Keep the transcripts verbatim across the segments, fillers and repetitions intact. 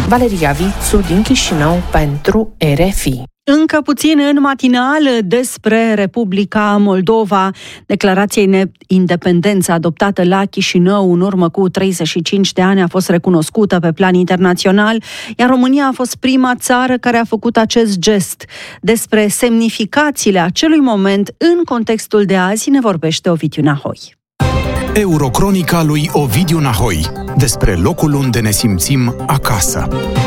Valeria Vițu din Chișinău pentru R F I. Încă puțin în matinal despre Republica Moldova. Declarația de independență adoptată la Chișinău în urmă cu treizeci și cinci de ani a fost recunoscută pe plan internațional, iar România a fost prima țară care a făcut acest gest. Despre semnificațiile acelui moment în contextul de azi ne vorbește Ovidiu Nahoi. Eurocronica lui Ovidiu Nahoi, despre locul unde ne simțim acasă.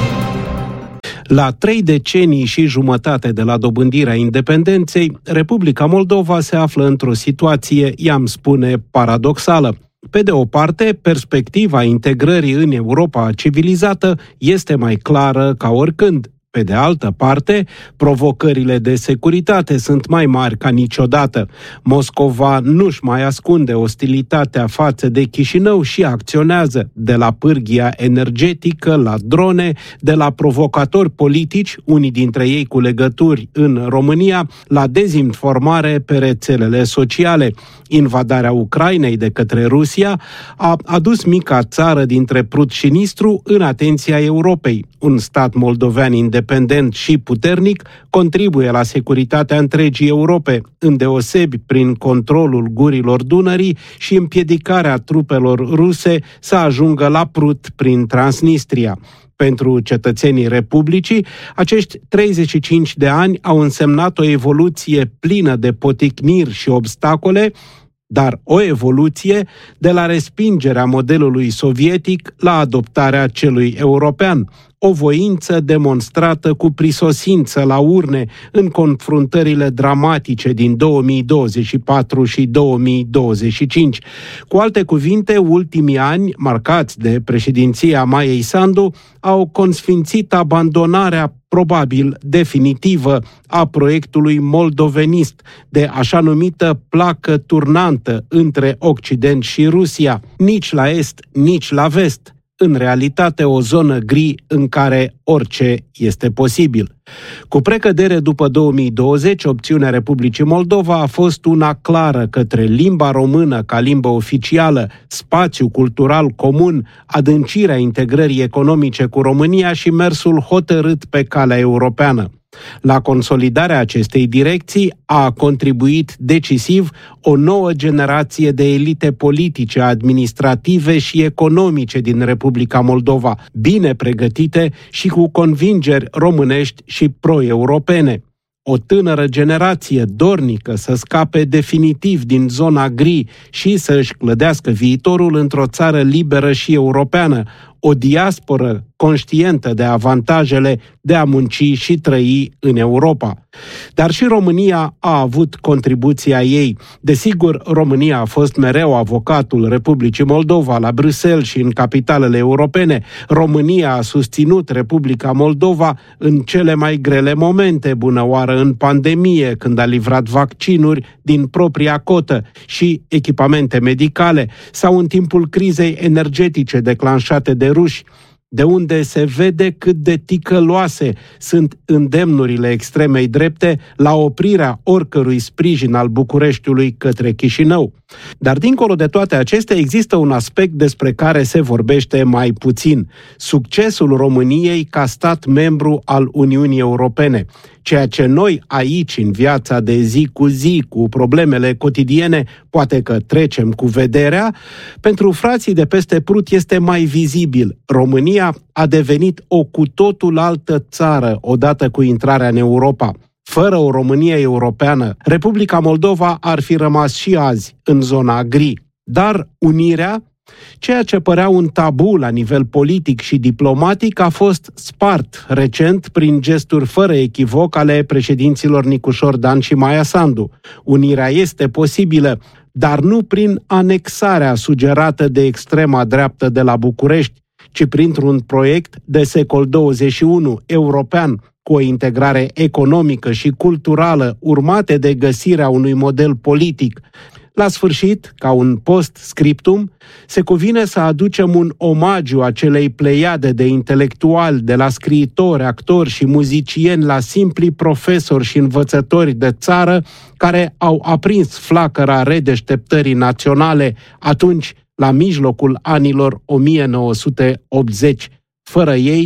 La trei decenii și jumătate de la dobândirea independenței, Republica Moldova se află într-o situație, i-am spune, paradoxală. Pe de o parte, perspectiva integrării în Europa civilizată este mai clară ca oricând. Pe de altă parte, provocările de securitate sunt mai mari ca niciodată. Moscova nu-și mai ascunde ostilitatea față de Chișinău și acționează de la pârghia energetică la drone, de la provocatori politici, unii dintre ei cu legături în România, la dezinformare pe rețelele sociale. Invadarea Ucrainei de către Rusia a adus mica țară dintre Prut și Nistru în atenția Europei. Un stat moldovean independent și puternic contribuie la securitatea întregii Europe, îndeosebi prin controlul gurilor Dunării și împiedicarea trupelor ruse să ajungă la Prut prin Transnistria. Pentru cetățenii Republicii, acești treizeci și cinci de ani au însemnat o evoluție plină de poticniri și obstacole, dar o evoluție de la respingerea modelului sovietic la adoptarea celui european, o voință demonstrată cu prisosință la urne în confruntările dramatice din două mii douăzeci și patru și două mii douăzeci și cinci. Cu alte cuvinte, ultimii ani, marcați de președinția Maiei Sandu, au consfințit abandonarea probabil definitivă a proiectului moldovenist, de așa numită placă turnantă între Occident și Rusia, nici la est, nici la vest. În realitate, o zonă gri în care orice este posibil. Cu precădere după două mii douăzeci, opțiunea Republicii Moldova a fost una clară către limba română ca limbă oficială, spațiu cultural comun, adâncirea integrării economice cu România și mersul hotărât pe calea europeană. La consolidarea acestei direcții a contribuit decisiv o nouă generație de elite politice, administrative și economice din Republica Moldova, bine pregătite și cu convingeri românești și pro-europene. O tânără generație dornică să scape definitiv din zona gri și să își clădească viitorul într-o țară liberă și europeană, o diasporă conștientă de avantajele de a munci și trăi în Europa. Dar și România a avut contribuția ei. Desigur, România a fost mereu avocatul Republicii Moldova la Bruxelles și în capitalele europene. România a susținut Republica Moldova în cele mai grele momente, bună oară în pandemie, când a livrat vaccinuri din propria cotă și echipamente medicale, sau în timpul crizei energetice declanșate de ruși, de unde se vede cât de ticăloase sunt îndemnurile extremei drepte la oprirea oricărui sprijin al Bucureștiului către Chișinău. Dar dincolo de toate acestea există un aspect despre care se vorbește mai puțin: succesul României ca stat membru al Uniunii Europene. Ceea ce noi aici, în viața de zi cu zi, cu problemele cotidiene, poate că trecem cu vederea, pentru frații de peste Prut este mai vizibil. România a devenit o cu totul altă țară odată cu intrarea în Europa. Fără o Românie europeană, Republica Moldova ar fi rămas și azi în zona gri. Dar unirea, ceea ce părea un tabu la nivel politic și diplomatic, a fost spart recent prin gesturi fără echivoc ale președinților Nicușor Dan și Maia Sandu. Unirea este posibilă, dar nu prin anexarea sugerată de extrema dreaptă de la București, ci printr-un proiect de secol douăzeci și unu european, cu o integrare economică și culturală urmate de găsirea unui model politic. La sfârșit, ca un post-scriptum, se cuvine să aducem un omagiu acelei pleiade de intelectuali, de la scriitori, actori și muzicieni la simpli profesori și învățători de țară, care au aprins flacăra redeșteptării naționale atunci, la mijlocul anilor o mie nouă sute optzeci. Fără ei,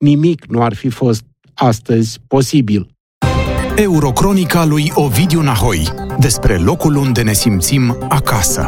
nimic nu ar fi fost astăzi posibil. Eurocronica lui Ovidiu Nahoi, despre locul unde ne simțim acasă.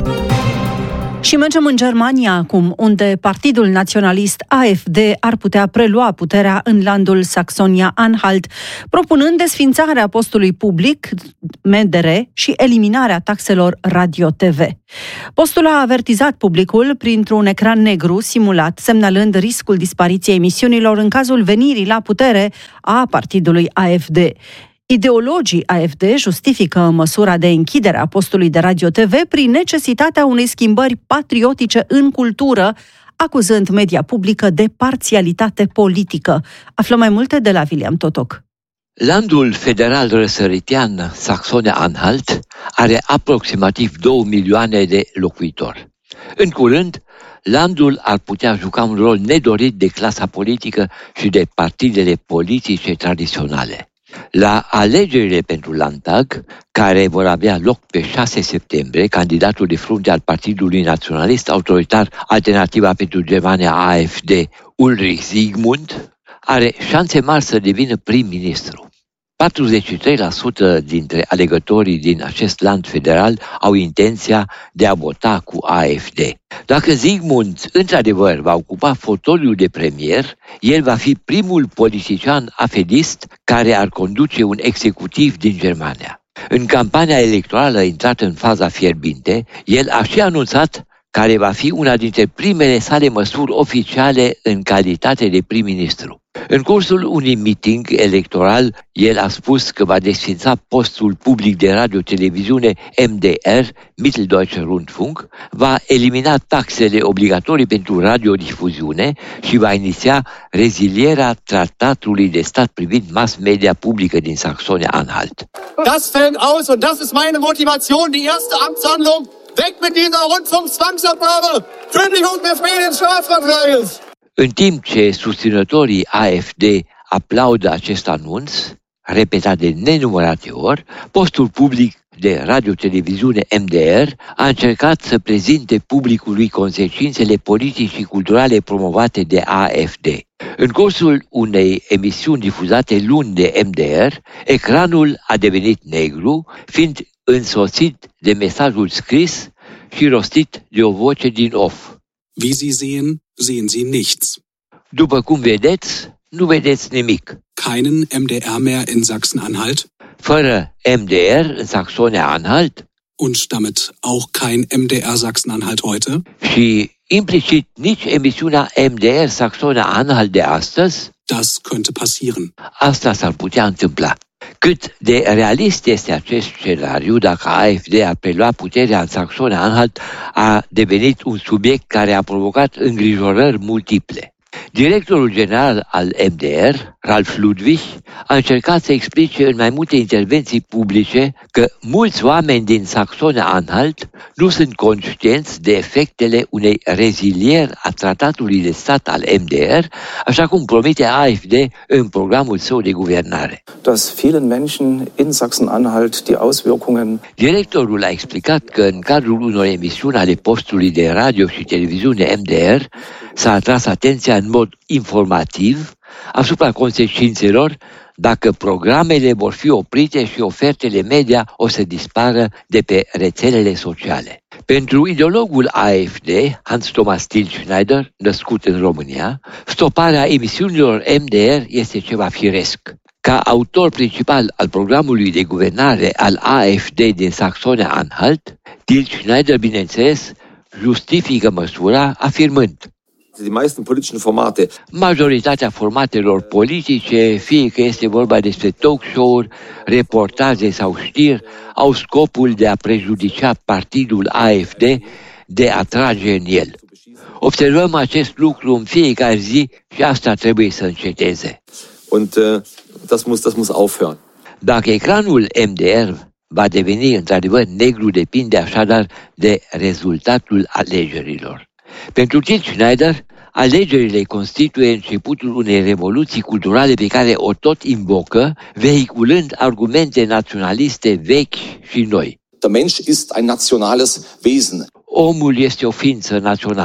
Și mergem în Germania acum, unde Partidul Naționalist A F D ar putea prelua puterea în landul Saxonia-Anhalt, propunând desfințarea postului public, M D R, și eliminarea taxelor radio-T V. Postul a avertizat publicul printr-un ecran negru simulat, semnalând riscul dispariției emisiunilor în cazul venirii la putere a partidului A F D. Ideologii A F D justifică măsura de închidere a postului de radio-T V prin necesitatea unei schimbări patriotice în cultură, acuzând media publică de parțialitate politică. Aflăm mai multe de la William Totoc. Landul federal răsăritean Saxonia-Anhalt are aproximativ două milioane de locuitori. În curând, landul ar putea juca un rol nedorit de clasa politică și de partidele politice tradiționale. La alegerile pentru Landtag, care vor avea loc pe șase septembrie, candidatul de frunte al Partidului Naționalist Autoritar Alternativa pentru Germania A F D, Ulrich Siegmund, are șanse mari să devină prim-ministru. patruzeci și trei la sută dintre alegătorii din acest land federal au intenția de a vota cu A F D. Dacă Siegmund într-adevăr va ocupa fotoliul de premier, el va fi primul politician afedist care ar conduce un executiv din Germania. În campania electorală intrată în faza fierbinte, el a și anunțat care va fi una dintre primele sale măsuri oficiale în calitate de prim-ministru. În cursul unui meeting electoral, el a spus că va desfința postul public de radio-televiziune M D R, Mitteldeutscher Rundfunk, va elimina taxele obligatorii pentru radiodifuziune și va iniția rezilierea tratatului de stat privind mass media publică din Saxonia-Anhalt. Das fällt aus und das ist meine Motivation, die erste Amtshandlung. Weg mit dieser Rundfunkzwangsabgabe! Kündigung des Medienstrafvertrages! În timp ce susținătorii A F D aplaudă acest anunț, repetat de nenumărate ori, postul public de radio-televiziune M D R a încercat să prezinte publicului consecințele politice și culturale promovate de A F D. În cursul unei emisiuni difuzate luni de M D R, ecranul a devenit negru, fiind însoțit de mesajul scris și rostit de o voce din off. Wie Sie sehen, sehen Sie nichts. După cum vedeți, nu vedeți nimic. Keinen M D R mehr in Sachsen-Anhalt. Fără M D R în Saxonia-Anhalt. Und damit auch kein M D R Sachsen-Anhalt heute. Și implicit nici emisiunea M D R Saxonia-Anhalt de astăzi. Das könnte passieren. Asta s-ar putea întâmpla. Cât de realist este acest scenariu dacă A F D a preluat puterea în Saxonia-Anhalt a devenit un subiect care a provocat îngrijorări multiple. Directorul general al M D R, Ralf Ludwig, a încercat să explice în mai multe intervenții publice că mulți oameni din Saxonia-Anhalt nu sunt conștienți de efectele unei rezilieri a tratatului de stat al M D R, așa cum promite A F D în programul său de guvernare. Dass vielen Menschen in Sachsen-Anhalt die Auswirkungen. Directorul a explicat că în cadrul unor emisiuni ale postului de radio și televiziune M D R s-a atras atenția în mod informativ asupra consecințelor dacă programele vor fi oprite și ofertele media o să dispară de pe rețelele sociale. Pentru ideologul A F D, Hans Thomas Tilschneider, născut în România, stoparea emisiunilor M D R este ceva firesc. Ca autor principal al programului de guvernare al A F D din Saxonia-Anhalt, Tilschneider, bineînțeles, justifică măsura afirmând: Die meisten politischen Formate. Majoritatea formatelor politice, fie că este vorba despre talk show-uri, reportaje sau știri, au scopul de a prejudicia partidul A F D, de a trage în el. Observăm acest lucru în fiecare zi și asta trebuie să înceteze. Und uh, das muss das muss aufhören. Dacă ecranul M D R va deveni într-adevăr negru, depinde așadar de rezultatul alegerilor. Pentru Til Schneider, alegerile constituie începutul unei revoluții culturale pe care o tot invocă, vehiculând argumente naționaliste vechi și noi. Der Mensch ist ein nationales Wesen. Omul este o ființă națională.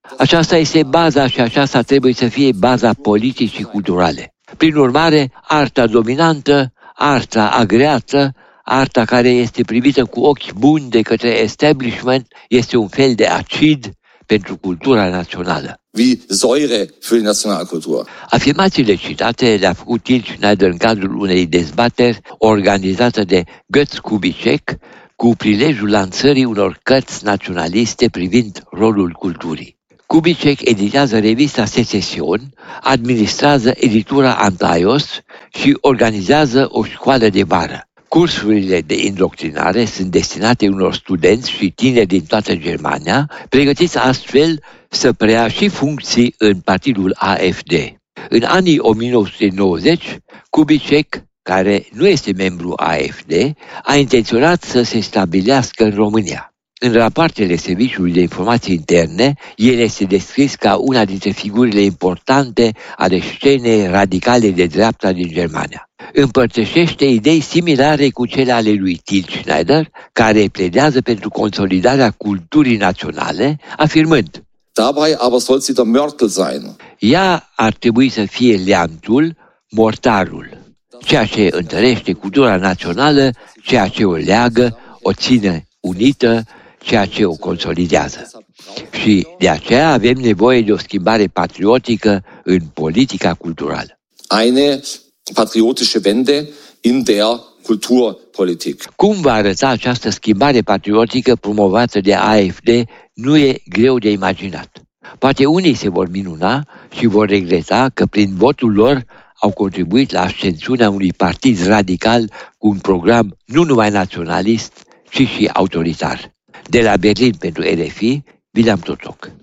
Aceasta este baza și aceasta trebuie să fie baza politicii culturale. Prin urmare, arta dominantă, arta agreată, arta care este privită cu ochi buni de către establishment, este un fel de acid pentru cultura națională. Wie Säure für die Nationalkultur. Afirmațiile citate le-a făcut Til Schneider în cadrul unei dezbateri organizate de Götz Kubitschek cu prilejul lansării unor cărți naționaliste privind rolul culturii. Kubitschek editează revista Secesión, administrează editura Antaios și organizează o școală de vară. Cursurile de indoctrinare sunt destinate unor studenți și tineri din toată Germania, pregătiți astfel să preia și funcții în partidul A F D. În anii o mie nouă sute nouăzeci, Kubitschek, care nu este membru A F D, a intenționat să se stabilească în România. În rapoartele Serviciului de Informații Interne, el este descris ca una dintre figurile importante ale scenei radicale de dreapta din Germania. Împărtășește idei similare cu cele ale lui Til Schneider, care pledează pentru consolidarea culturii naționale, afirmând: Dabei aber soll sie der Mörtel sein. Ea ar trebui să fie leantul, mortarul, ceea ce întărește cultura națională, ceea ce o leagă, o ține unită, ceea ce o consolidează. Și de aceea avem nevoie de o schimbare patriotică în politica culturală. Eine patriotische Wende in der Kulturpolitik. Cum va arăta această schimbare patriotică promovată de A F D nu e greu de imaginat. Poate unii se vor minuna și vor regreta că prin votul lor au contribuit la ascensiunea unui partid radical cu un program nu numai naționalist, ci și autoritar. De la Berlin pentru R F I, William Totok.